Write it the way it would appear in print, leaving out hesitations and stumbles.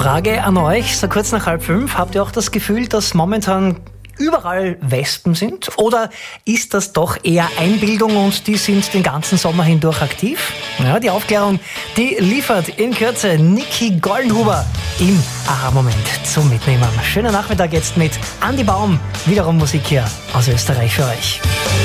Frage an euch, so kurz nach 4:30, habt ihr auch das Gefühl, dass momentan überall Wespen sind? Oder ist das doch eher Einbildung und die sind den ganzen Sommer hindurch aktiv? Ja, die Aufklärung, die liefert in Kürze Niki Goldenhuber im Aha-Moment zum Mitnehmen. Schönen Nachmittag jetzt mit Andi Baum, wiederum Musik hier aus Österreich für euch.